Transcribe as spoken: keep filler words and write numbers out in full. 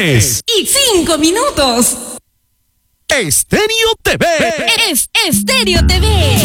tres y cinco minutos. Estéreo T V. Es Estéreo T V.